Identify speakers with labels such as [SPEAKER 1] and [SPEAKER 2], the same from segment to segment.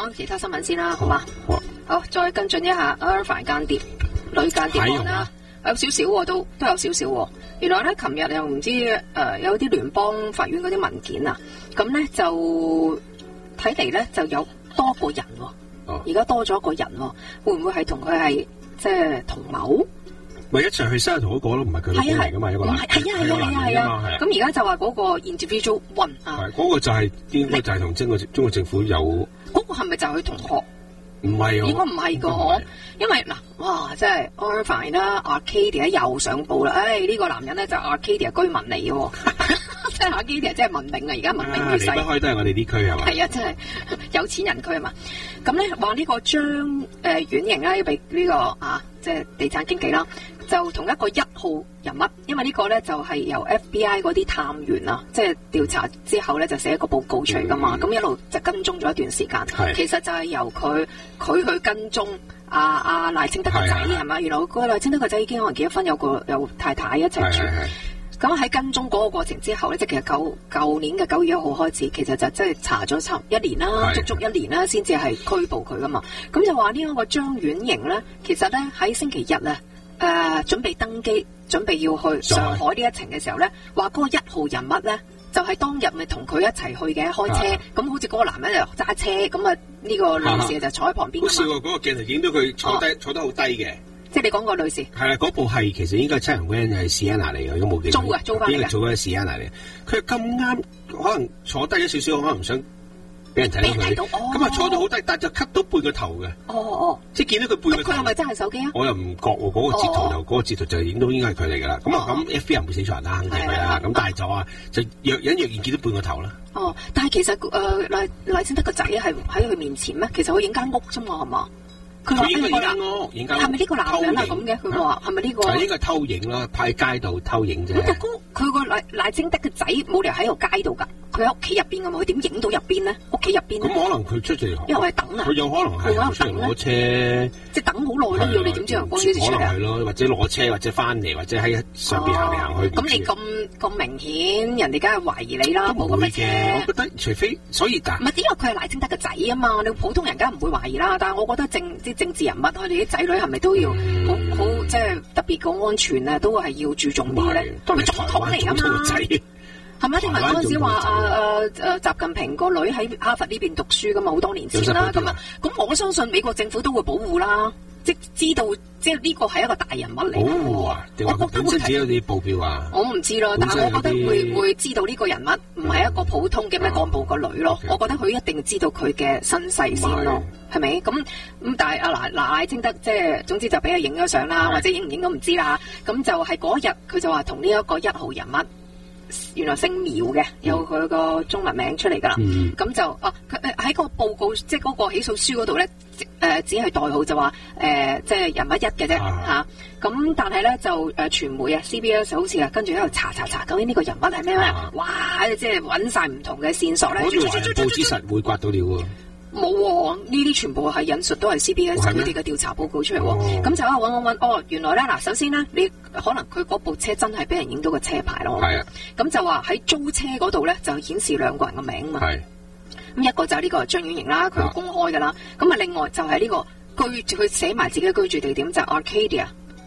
[SPEAKER 1] 講其他新聞先啦，好嘛？好，再跟進一下 Irvine 間諜女間諜案啦，有少少喎，都有少少喎。原來咧，琴日又唔知有啲聯邦法院嗰啲文件啊，咁咧就睇嚟咧就有多個人喎，而家多咗個人喎，會唔會係同佢係即係同謀？
[SPEAKER 2] 咪一齊去西雅圖嗰個咯，唔係佢老公嚟噶嘛，一個男，
[SPEAKER 1] 係啊。咁而家就話嗰個 individual one 啊，
[SPEAKER 2] 嗰個就係應該就係同中國政府有。
[SPEAKER 1] 嗰個係咪就係佢同學？
[SPEAKER 2] 唔係啊，
[SPEAKER 1] 應該唔係個，因為嗱，哇，真係 Irvine 啦 ，Arcadia 又上報啦，呢個男人咧就 Arcadia 居民嚟嘅，即係 Arcadia 真係文明啊，而家文明於世。離
[SPEAKER 2] 不開都係我哋啲區係嘛？
[SPEAKER 1] 係啊，真係有錢人區啊嘛。咁咧話呢個張婉瑩咧，俾呢個即係地產經紀啦。就同一個1號人物，因為呢個咧就係由 FBI 嗰啲探員啊，即係調查之後咧就寫一個報告出嚟噶嘛，咁一路就跟蹤咗一段時間。其實就係由佢去跟蹤阿賴清德個仔係嘛，原來個賴清德個仔已經可能結咗婚，有太太一齊住。咁喺跟蹤嗰個過程之後咧，即係其實舊年嘅9月1號開始，其實就真係查咗差1年啦，足足1年啦，先至係拘捕佢噶嘛。咁就話呢一個張婉瑩咧，其實咧喺星期日啊。準備登機，準備要去上海呢一程嘅時候咧，話嗰個1號人物咧，就係當日咪同佢一齊去嘅，開車，咁好似嗰個男人就揸車，咁啊呢個女士就坐喺旁邊。好笑喎，嗰個鏡頭影到佢坐得好低嘅。即係你講個女士。係啦，嗰部係其實應該係七人 van 係 Sienna 嚟嘅，如果冇記錯。租翻嚟嘅。應該做嘅 Sienna 嚟嘅，佢咁啱可能坐低咗少少，可能唔想俾人睇到佢，咁啊坐到好低，但係就 cut 到半個頭嘅。即係見到佢半個頭。佢係咪真係手機啊？我又唔覺喎，嗰個截圖就影到應該係佢嚟㗎啦。咁啊咁 FBI 唔會死錯人啦，肯定係啦。咁但係就若隱若現見到半個頭啦。但係其實賴清德個仔係喺佢面前咩？其實佢影間屋啫嘛，係嘛？佢影間屋，係咪呢個男人係咁嘅？佢話係咪呢個？應該係偷影咯，喺街度偷影啫。佢個賴清德嘅仔冇理由喺個街度㗎。佢喺屋企入邊㗎嘛，佢點影到入邊咧？屋企入邊咁可能佢出嚟，因為等啊。佢有可能係出嚟攞車，即係等好耐都要。你點知陽光先出嚟？可能係咯，或者攞車，或者翻嚟，或者喺上邊行嚟行去。咁你咁明顯，人哋梗係懷疑你啦，冇咁嘅車。我覺得除非所以唔係點解佢係賴清德嘅仔啊嘛？你普通人梗係唔會懷疑啦。但係我覺得啲政治人物，佢哋啲仔女係咪都要好即係特別個安全啊？都係要注重啲咧。佢總統嚟啊嘛。係咪？聽聞嗰陣時話習近平個女喺哈佛呢邊讀書噶嘛，好多年前啦，咁我相信美國政府都會保護啦，即知道即係呢個係一個大人物嚟。保護啊？定話本身只有啲報標啊？我唔知咯，但係我覺得會知道呢個人物唔係一個普通嘅咩幹部個女咯。我覺得佢一定知道佢嘅身世先咯，係咪？咁但係賴清德即係總之就俾佢影咗相啦，或者影唔影都唔知啦。咁就係嗰日佢就話同呢一個1號人物。原來姓苗嘅，有佢個中文名出嚟噶啦。咁就佢喺個報告，即係嗰個起訴書嗰度咧，只係代號就話即係人物1嘅啫嚇。咁但係咧就傳媒啊 CBS 好似跟住喺度查，究竟呢個人物係咩咧？哇！即係揾晒唔同嘅線索咧。我以為報紙實會刮到料喎。冇喎，呢啲全部係引述都係 CBS 佢哋嘅調查報告出嚟喎。咁就揾，原來咧嗱，首先咧你可能佢嗰部車真係俾人影到個車牌咯。係啊。咁就話喺租車嗰度咧就顯示2個人嘅名嘛。係。咁一個就係呢個張婉瑩啦，佢公開㗎啦。咁啊另外就係呢個佢寫埋自己嘅居住地點就係 Arcadia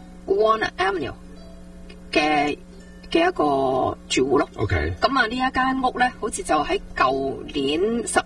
[SPEAKER 1] One Avenue 嘅一個住戶咯。OK。咁啊呢一間屋咧，好似就喺舊年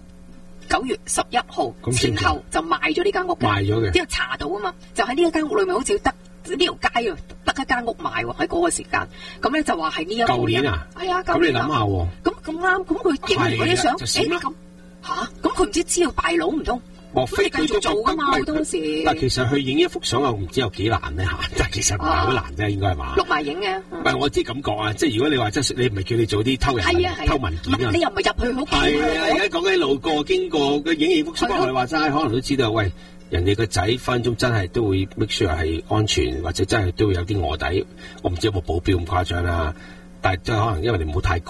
[SPEAKER 1] 9月11號前後就賣咗呢間屋嘅，賣咗嘅，因為查到啊嘛，就喺呢一間屋裏面好似得呢條街啊，得一間屋賣喎喺嗰個時間，咁咧就話係呢一個。舊年啊，係啊，咁你諗下喎，咁啱，咁佢影完嗰啲相，咁咁佢唔知道敗佬唔通？莫非佢繼續做噶嘛？好多時。但其實佢影一幅相我唔知有幾難咧嚇，但係其實唔係好難啫，應該係嘛？錄埋影嘅。唔係我知咁講啊，即係如果你話你唔係叫你做啲偷文件啊，你又唔係入去屋企。係啊，而家講緊路過經過嘅影幅相，我哋話齋，可能都知道，喂，人哋個仔分鐘真係都會 make sure 係安全，或者真係都會有啲臥底。我唔知有冇保鏢咁誇張啦，但係即係可能因為你唔好太